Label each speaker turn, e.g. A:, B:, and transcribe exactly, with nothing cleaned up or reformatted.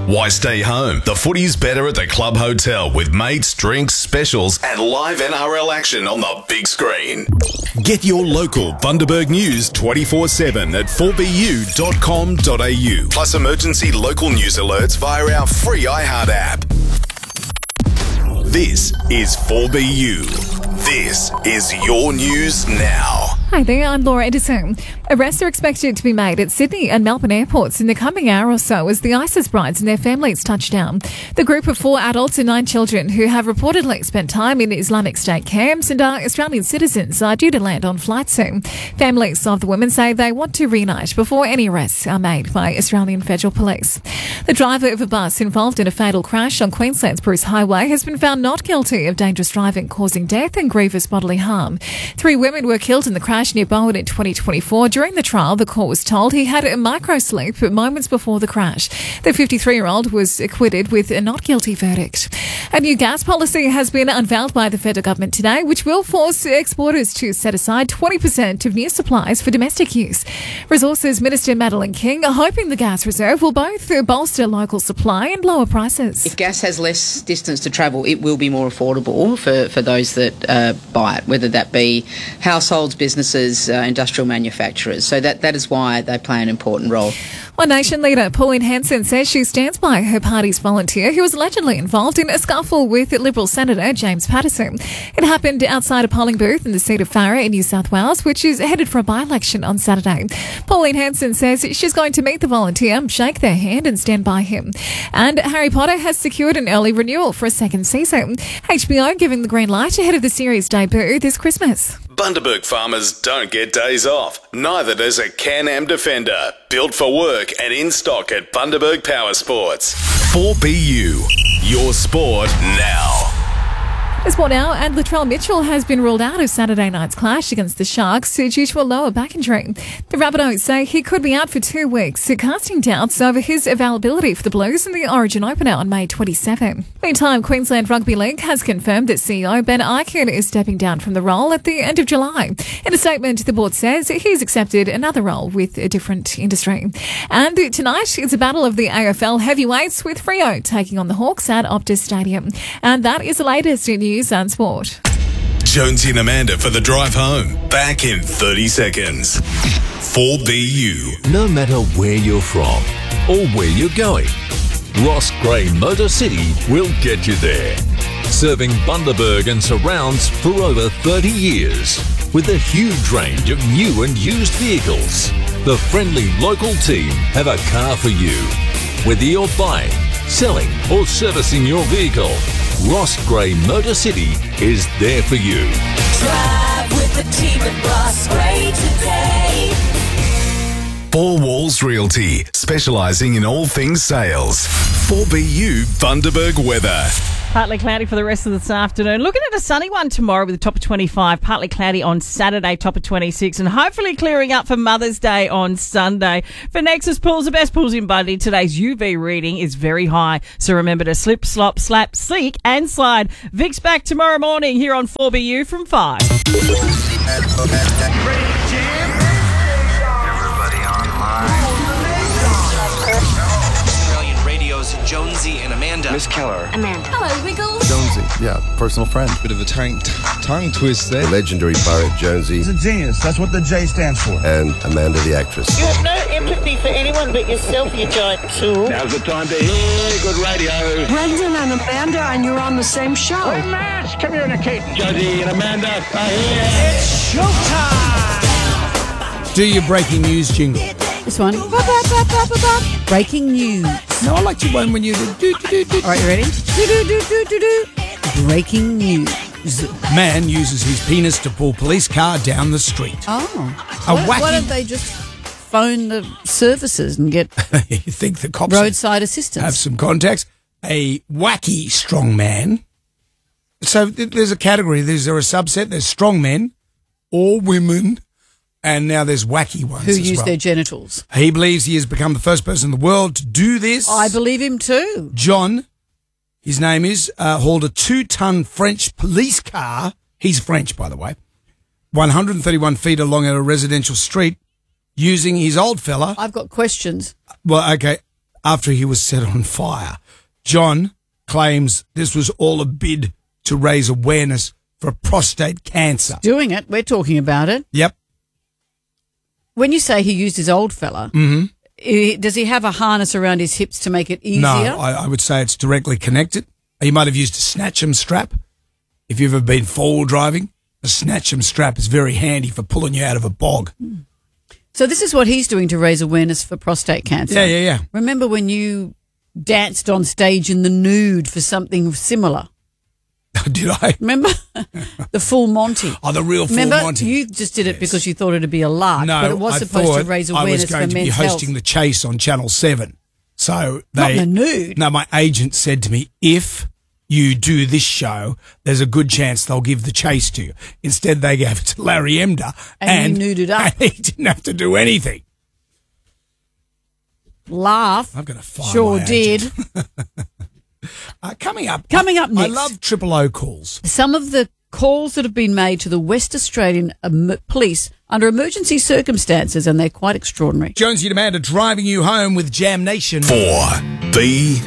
A: Why stay home? The footy's better at the Club Hotel with mates, drinks, specials and live N R L action on the big screen. Get your local Bundaberg news twenty-four seven at four b u dot com dot a u. Plus emergency local news alerts via our free iHeart app. This is four B U. This is your news now.
B: Hi there, I'm Laura Edison. Arrests are expected to be made at Sydney and Melbourne airports in the coming hour or so as the ISIS brides and their families touch down. The group of four adults and nine children who have reportedly spent time in Islamic State camps and are Australian citizens are due to land on flight soon. Families of the women say they want to reunite before any arrests are made by Australian Federal Police. The driver of a bus involved in a fatal crash on Queensland's Bruce Highway has been found not guilty of dangerous driving causing death and grievous bodily harm. Three women were killed in the crash near Bowen in twenty twenty-four. During the trial, the court was told he had a micro-sleep moments before the crash. The fifty-three-year-old was acquitted with a not guilty verdict. A new gas policy has been unveiled by the federal government today, which will force exporters to set aside twenty percent of new supplies for domestic use. Resources Minister Madeleine King are hoping the gas reserve will both bolster local supply and lower prices.
C: If gas has less distance to travel, it will be more affordable for, for those that uh, buy it, whether that be households, businesses, uh, industrial manufacturers. So that, that is why they play an important role.
B: One Nation leader, Pauline Hanson, says she stands by her party's volunteer who was allegedly involved in a scuffle with Liberal Senator James Patterson. It happened outside a polling booth in the seat of Farrer in New South Wales, which is headed for a by-election on Saturday. Pauline Hanson says she's going to meet the volunteer, shake their hand and stand by him. And Harry Potter has secured an early renewal for a second season. H B O giving the green light ahead of the series' debut this Christmas.
A: Bundaberg farmers don't get days off. Neither does a Can-Am Defender. Built for work and in stock at Bundaberg Power Sports. four B U. Your sport now.
B: Sport now, and Latrell Mitchell has been ruled out of Saturday night's clash against the Sharks due to a lower back injury. The Rabbitohs say he could be out for two weeks, casting doubts over his availability for the Blues in the Origin opener on May twenty-seventh. Meantime, Queensland Rugby League has confirmed that C E O Ben Ikin is stepping down from the role at the end of July. In a statement, the board says he's accepted another role with a different industry. And tonight, it's a battle of the A F L heavyweights with Freo taking on the Hawks at Optus Stadium. And that is the latest in news and sport.
A: Jonesy and Amanda for the drive home. Back in thirty seconds. four B U.
D: No matter where you're from or where you're going, Ross Gray Motor City will get you there. Serving Bundaberg and surrounds for over thirty years. With a huge range of new and used vehicles, the friendly local team have a car for you. Whether you're buying, selling or servicing your vehicle, Ross Gray Motor City is there for you.
E: Drive with the team at Ross Gray today.
A: Four Walls Realty, specialising in all things sales. four B U Bundaberg weather.
F: Partly cloudy for the rest of this afternoon. Looking at a sunny one tomorrow with a top of twenty-five. Partly cloudy on Saturday, top of twenty-six. And hopefully clearing up for Mother's Day on Sunday. For Nexus Pools, the best pools in Bundy, today's U V reading is very high. So remember to slip, slop, slap, seek and slide. Vic's back tomorrow morning here on four B U from five.
G: Jonesy and Amanda.
H: Miss Keller.
I: Amanda.
E: Hello, Wiggles.
H: Jonesy. Yeah, personal friend.
J: Bit of a tongue, tongue twist there.
H: The legendary pirate Jonesy.
K: He's a genius. That's what the J stands for.
H: And Amanda the actress.
L: You have no empathy for anyone but yourself, you giant tool.
M: Now's the time to hear good radio.
I: Brendan and Amanda, and you're on the same show.
M: Hey, Mash, come here in a cake. Jonesy and Amanda are here.
N: It's showtime. Do your breaking news jingle.
O: This one. Breaking news.
N: No, I like the one when you do do do do.
O: All right, you ready? Do do do do do do. Breaking news.
N: Man uses his penis to pull police car down the street.
O: Oh.
N: A
O: why,
N: wacky...
O: why don't they just phone the services and get
N: you think the cops
O: roadside assistance?
N: Have some contacts. A wacky strong man. So there's a category. There's there a subset. There's strong men, or women. And now there's wacky ones
O: who
N: as
O: use
N: well.
O: their genitals.
N: He believes he has become the first person in the world to do this.
O: I believe him too.
N: John, his name is, uh, hauled a two-ton French police car. He's French, by the way. one hundred thirty-one feet along a residential street using his old fella.
O: I've got questions.
N: Well, okay. after he was set on fire. John claims this was all a bid to raise awareness for prostate cancer.
O: Doing it. We're talking about it.
N: Yep.
O: When you say he used his old fella,
N: Mm-hmm.
O: i- does he have a harness around his hips to make it easier?
N: No, I, I would say it's directly connected. He might have used a snatch 'em strap. If you've ever been four-wheel driving, a snatch 'em strap is very handy for pulling you out of a bog.
O: So this is what he's doing to raise awareness for prostate cancer.
N: Yeah, yeah, yeah.
O: Remember when you danced on stage in the nude for something similar?
N: Did I?
O: Remember? The Full Monty.
N: Oh, the real Full
O: Remember?
N: Monty.
O: You just did it because you thought it'd be a lark,
N: No,
O: but it was
N: I
O: supposed
N: thought
O: to raise
N: I
O: awareness
N: was going
O: for
N: to be
O: men's
N: hosting
O: health.
N: the Chase on Channel seven. So
O: Not
N: they
O: in the nude.
N: No, my agent said to me, if you do this show, there's a good chance they'll give the Chase to you. Instead, they gave it to Larry Emder,
O: And you nuded up.
N: and he didn't have to do anything.
O: Laugh.
N: I'm going to fire
O: Sure
N: my
O: did.
N: agent. uh, coming up,
O: Coming up
N: I, I
O: next.
N: love triple O calls.
O: Some of the calls that have been made to the West Australian um, police under emergency circumstances, and they're quite extraordinary.
N: Jonesy and Amanda driving you home with Jam Nation.
A: Four. B